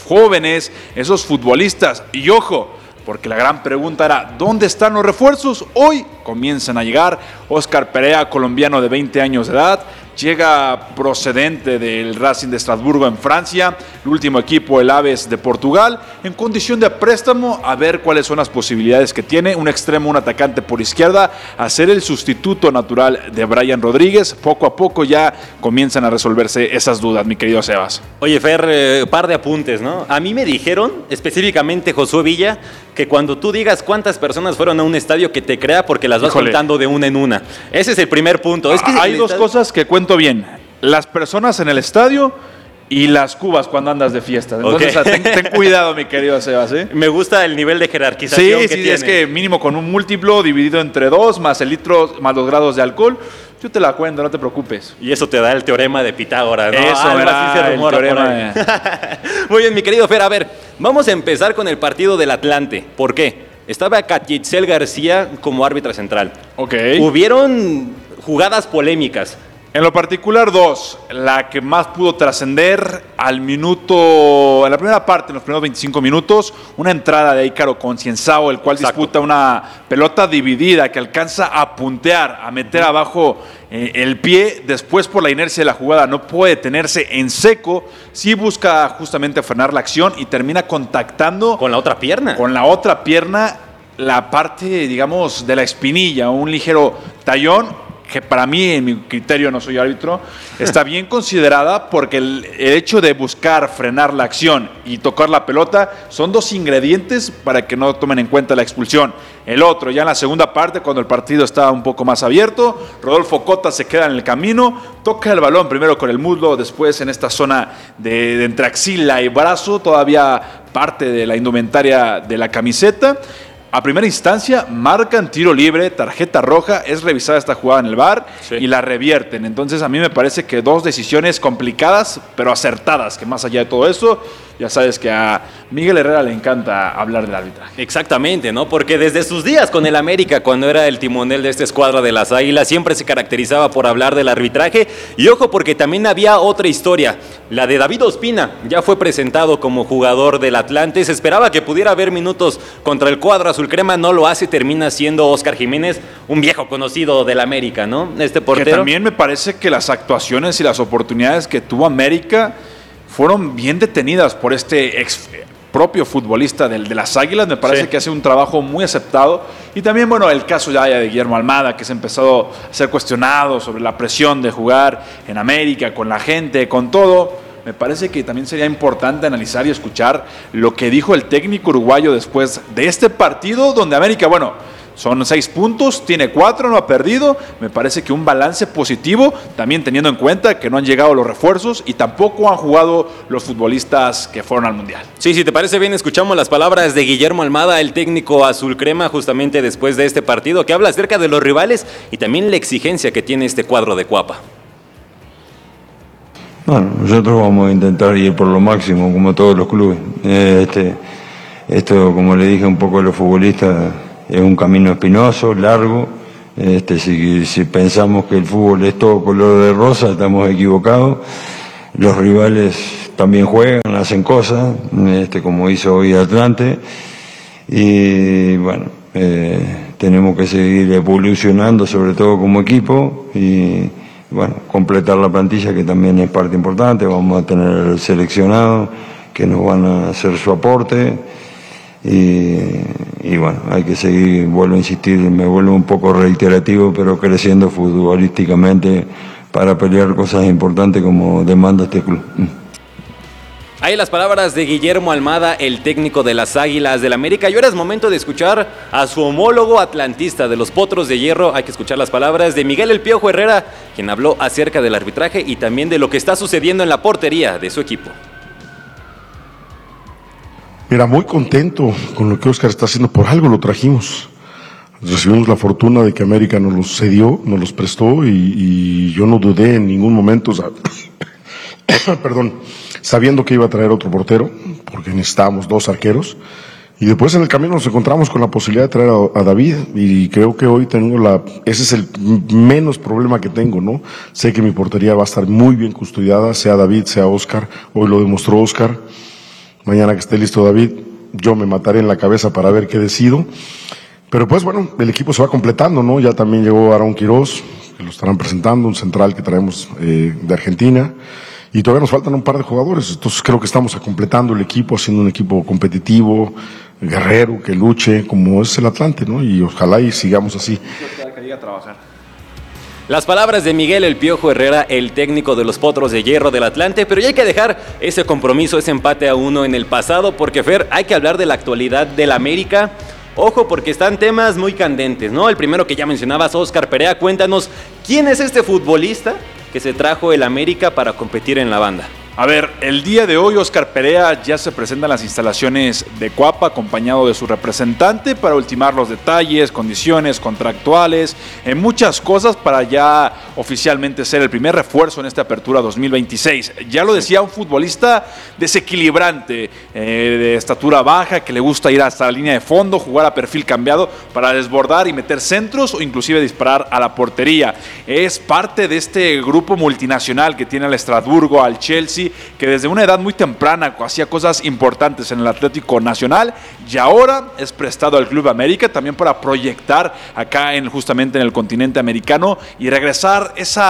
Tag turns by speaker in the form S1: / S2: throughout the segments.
S1: jóvenes, esos futbolistas. Y ojo, porque la gran pregunta era, ¿dónde están los refuerzos? Hoy comienzan a llegar. Óscar Perea, colombiano de 20 años de edad, llega procedente del Racing de Estrasburgo en Francia, el último equipo, el Aves de Portugal, en condición de préstamo, a ver cuáles son las posibilidades que tiene. Un extremo, un atacante por izquierda, a ser el sustituto natural de Brian Rodríguez. Poco a poco ya comienzan a resolverse esas dudas, mi querido Sebas.
S2: Oye, Fer, par de apuntes, ¿no? A mí me dijeron, específicamente Josué Villa, que cuando tú digas cuántas personas fueron a un estadio, que te crea porque las vas contando de una en una. Ese es el primer punto. Es que
S1: hay dos cosas que cuento bien: las personas en el estadio y las cubas cuando andas de fiesta. Entonces, ten cuidado, mi querido Sebas, ¿eh?
S2: Me gusta el nivel de jerarquización que tiene.
S1: Es que mínimo con un múltiplo dividido entre 2, más el litro, más los grados de alcohol. Yo te la cuento, no te preocupes.
S2: Y eso te da el teorema de Pitágoras, ¿no?
S1: Eso era así se rumora el teorema.
S2: Muy bien, mi querido Fer. A ver, vamos a empezar con el partido del Atlante. ¿Por qué? Estaba Catitzel García como árbitra central.
S1: Ok.
S2: Hubieron jugadas polémicas.
S1: En lo particular, dos. La que más pudo trascender al minuto, en la primera parte, en los primeros 25 minutos, una entrada de Ícaro Concienzao, el cual disputa una pelota dividida que alcanza a puntear, a meter abajo el pie. Después, por la inercia de la jugada, no puede tenerse en seco. Sí busca justamente frenar la acción y termina contactando
S2: con la otra pierna.
S1: Con la otra pierna, la parte, digamos, de la espinilla, un ligero tallón, que para mí, en mi criterio, no soy árbitro, está bien considerada, porque el hecho de buscar frenar la acción y tocar la pelota son dos ingredientes para que no tomen en cuenta la expulsión. El otro, ya en la segunda parte, cuando el partido está un poco más abierto, Rodolfo Cota se queda en el camino, toca el balón primero con el muslo, después en esta zona de entre axila y brazo, todavía parte de la indumentaria de la camiseta. A primera instancia marcan tiro libre, tarjeta roja, es revisada esta jugada en el VAR y la revierten. Entonces a mí me parece que dos decisiones complicadas pero acertadas, que más allá de todo eso, ya sabes que a Miguel Herrera le encanta hablar del arbitraje.
S2: Exactamente, ¿no? Porque desde sus días con el América, cuando era el timonel de esta escuadra de las Águilas, siempre se caracterizaba por hablar del arbitraje. Y ojo, porque también había otra historia, la de David Ospina. Ya fue presentado como jugador del Atlante, se esperaba que pudiera haber minutos contra el cuadro azul crema, no lo hace, termina siendo Óscar Jiménez, un viejo conocido del América, ¿no? Este portero.
S1: Que también me parece que las actuaciones y las oportunidades que tuvo América fueron bien detenidas por este propio futbolista de las Águilas. Me parece que hace un trabajo muy aceptado. Y también, bueno, el caso ya de Guillermo Almada, que se ha empezado a ser cuestionado sobre la presión de jugar en América, con la gente, con todo. Me parece que también sería importante analizar y escuchar lo que dijo el técnico uruguayo después de este partido, donde América, bueno, son 6 puntos, tiene 4, no ha perdido. Me parece que un balance positivo, también teniendo en cuenta que no han llegado los refuerzos y tampoco han jugado los futbolistas que fueron al Mundial.
S2: Sí, si te parece bien, escuchamos las palabras de Guillermo Almada, el técnico azul crema, justamente después de este partido, que habla acerca de los rivales y también la exigencia que tiene este cuadro de Cuapa.
S3: Bueno, nosotros vamos a intentar ir por lo máximo, como todos los clubes. Esto, como le dije un poco a los futbolistas, es un camino espinoso, largo. Si pensamos que el fútbol es todo color de rosa, estamos equivocados. Los rivales también juegan, hacen cosas, como hizo hoy Atlante. Y bueno, tenemos que seguir evolucionando, sobre todo como equipo, y bueno, completar la plantilla, que también es parte importante. Vamos a tener seleccionados que nos van a hacer su aporte. Y bueno, hay que seguir, vuelvo a insistir, me vuelvo un poco reiterativo, pero creciendo futbolísticamente para pelear cosas importantes como demanda este club.
S2: Ahí las palabras de Guillermo Almada, el técnico de las Águilas del América. Y ahora es momento de escuchar a su homólogo atlantista de los Potros de Hierro. Hay que escuchar las palabras de Miguel El Piojo Herrera, quien habló acerca del arbitraje y también de lo que está sucediendo en la portería de su equipo.
S4: Mira, muy contento con lo que Óscar está haciendo, por algo lo trajimos. Recibimos la fortuna de que América nos los cedió, nos los prestó y yo no dudé en ningún momento, sabiendo que iba a traer otro portero, porque necesitábamos 2 arqueros. Y después en el camino nos encontramos con la posibilidad de traer a David, y creo que hoy tengo ese es el menos problema que tengo, ¿no? Sé que mi portería va a estar muy bien custodiada, sea David, sea Óscar. Hoy lo demostró Óscar. Mañana que esté listo David, yo me mataré en la cabeza para ver qué decido. Pero pues bueno, el equipo se va completando, ¿no? Ya también llegó Aarón Quirós, que lo estarán presentando, un central que traemos de Argentina. Y todavía nos faltan un par de jugadores. Entonces creo que estamos completando el equipo, haciendo un equipo competitivo, guerrero, que luche, como es el Atlante, ¿no? Y ojalá y sigamos así.
S2: Las palabras de Miguel El Piojo Herrera, el técnico de los Potros de Hierro del Atlante, pero ya hay que dejar ese compromiso, ese empate a 1 en el pasado, porque Fer, hay que hablar de la actualidad del América. Ojo, porque están temas muy candentes, ¿no? El primero que ya mencionabas, Óscar Perea, cuéntanos, ¿quién es este futbolista que se trajo el América para competir en la banda?
S1: A ver, el día de hoy Óscar Perea ya se presenta en las instalaciones de Cuapa acompañado de su representante para ultimar los detalles, condiciones contractuales, muchas cosas para ya oficialmente ser el primer refuerzo en esta apertura 2026. Ya lo decía, un futbolista desequilibrante, de estatura baja, que le gusta ir hasta la línea de fondo, jugar a perfil cambiado para desbordar y meter centros o inclusive disparar a la portería. Es parte de este grupo multinacional que tiene al Estrasburgo, al Chelsea, que desde una edad muy temprana hacía cosas importantes en el Atlético Nacional y ahora es prestado al Club América también para proyectar acá justamente en el continente americano y regresar ese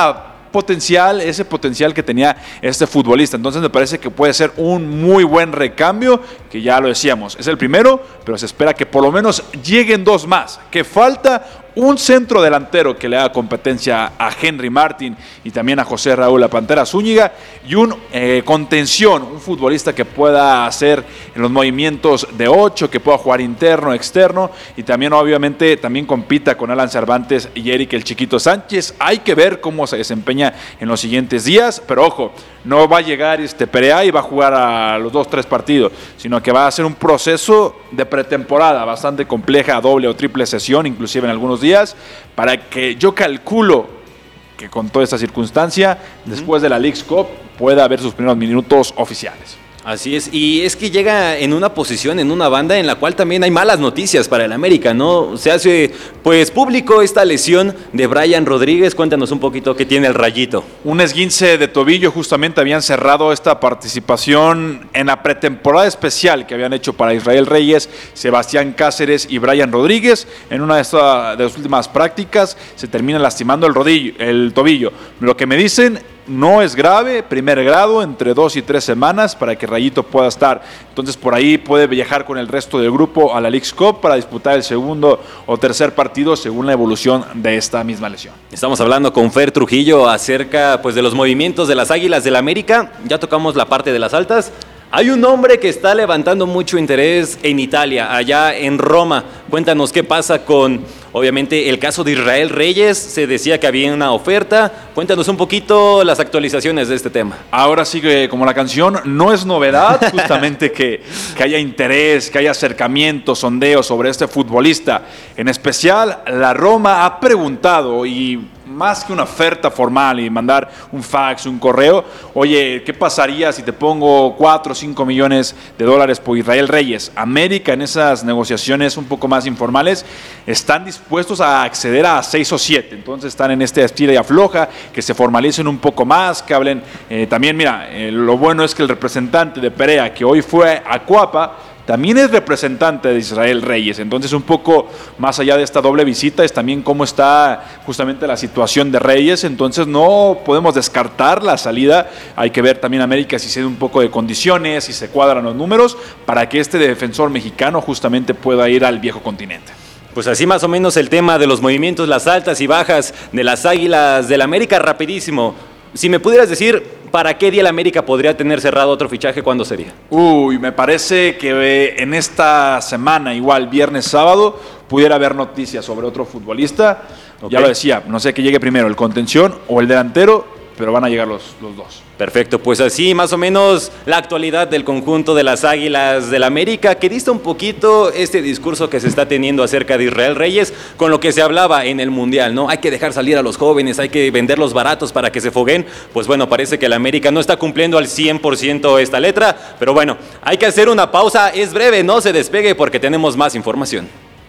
S1: potencial que tenía este futbolista. Entonces me parece que puede ser un muy buen recambio, que ya lo decíamos, es el primero, pero se espera que por lo menos lleguen 2 más, que falta un centro delantero que le haga competencia a Henry Martin y también a José Raúl La Pantera Zúñiga y un contención, un futbolista que pueda hacer en los movimientos de 8, que pueda jugar interno, externo y también obviamente también compita con Alan Cervantes y Eric el Chiquito Sánchez. Hay que ver cómo se desempeña en los siguientes días, pero ojo, no va a llegar Perea y va a jugar a los 2-3 partidos, sino que va a ser un proceso de pretemporada bastante compleja, doble o triple sesión, inclusive en algunos días, para que yo calculo que con toda esta circunstancia, después de la Leagues Cup, pueda haber sus primeros minutos oficiales.
S2: Así es, y es que llega en una posición, en una banda en la cual también hay malas noticias para el América, ¿no? Se hace pues público esta lesión de Brian Rodríguez. Cuéntanos un poquito qué tiene el Rayito.
S1: Un esguince de tobillo, justamente habían cerrado esta participación en la pretemporada especial que habían hecho para Israel Reyes, Sebastián Cáceres y Brian Rodríguez. En una de las últimas prácticas se termina lastimando el tobillo. Lo que me dicen, no es grave, primer grado, entre 2 y 3 semanas para que Rayito pueda estar. Entonces por ahí puede viajar con el resto del grupo a la Leagues Cup para disputar el segundo o tercer partido según la evolución de esta misma lesión.
S2: Estamos hablando con Fer Trujillo acerca pues de los movimientos de las Águilas del América. Ya tocamos la parte de las altas. Hay un hombre que está levantando mucho interés en Italia, allá en Roma. Cuéntanos qué pasa con, obviamente, el caso de Israel Reyes. Se decía que había una oferta. Cuéntanos un poquito las actualizaciones de este tema.
S1: Ahora sí que, como la canción, no es novedad justamente que haya interés, que haya acercamiento, sondeo sobre este futbolista. En especial, la Roma ha preguntado y más que una oferta formal y mandar un fax, un correo, oye, ¿qué pasaría si te pongo 4 o 5 millones de dólares por Israel Reyes? América en esas negociaciones un poco más informales están dispuestos a acceder a 6 o 7, entonces están en este estira y afloja, que se formalicen un poco más, que hablen, también mira, lo bueno es que el representante de Perea, que hoy fue a Cuapa, también es representante de Israel Reyes. Entonces un poco más allá de esta doble visita es también cómo está justamente la situación de Reyes. Entonces no podemos descartar la salida. Hay que ver también América si se da un poco de condiciones, si se cuadran los números para que este defensor mexicano justamente pueda ir al viejo continente.
S2: Pues así más o menos el tema de los movimientos, las altas y bajas de las Águilas del América. Rapidísimo, si me pudieras decir, ¿para qué día el América podría tener cerrado otro fichaje? ¿Cuándo sería?
S1: Me parece que en esta semana, igual viernes, sábado, pudiera haber noticias sobre otro futbolista. Okay. Ya lo decía, no sé qué llegue primero, el contención o el delantero, pero van a llegar los dos.
S2: Perfecto, pues así más o menos la actualidad del conjunto de las Águilas del América, que dista un poquito este discurso que se está teniendo acerca de Israel Reyes con lo que se hablaba en el Mundial, ¿no? Hay que dejar salir a los jóvenes, hay que venderlos baratos para que se foguen. Pues bueno, parece que el América no está cumpliendo al 100% esta letra, pero bueno, hay que hacer una pausa, es breve, no se despegue porque tenemos más información.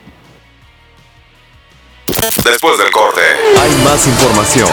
S5: Después del corte, hay más información,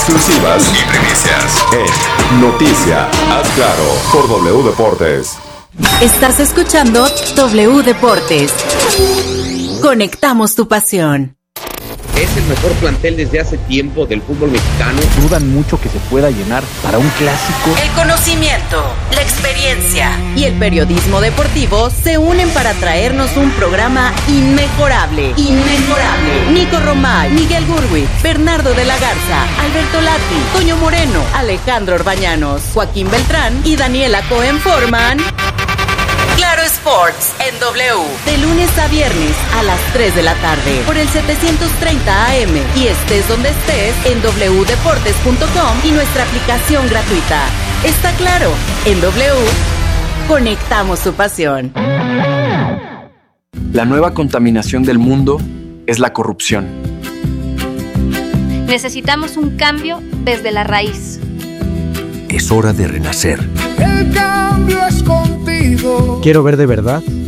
S5: exclusivas y primicias en Noticia, haz claro, por W Deportes.
S6: Estás escuchando W Deportes. Conectamos tu pasión.
S7: Es el mejor plantel desde hace tiempo del fútbol mexicano.
S8: Dudan mucho que se pueda llenar para un clásico.
S6: El conocimiento, la experiencia y el periodismo deportivo se unen para traernos un programa inmejorable. Nico Romay, Miguel Gurwitz, Bernardo de la Garza, Alberto Lati, Toño Moreno, Alejandro Orbañanos, Joaquín Beltrán y Daniela Cohen forman Claro Sports en W, de lunes a viernes a las 3 de la tarde por el 730 AM y estés donde estés en wdeportes.com y nuestra aplicación gratuita. Está claro, en W conectamos su pasión.
S8: La nueva contaminación del mundo es la corrupción.
S9: Necesitamos un cambio desde la raíz.
S10: Es hora de renacer.
S11: El cambio es contigo.
S12: Quiero ver de verdad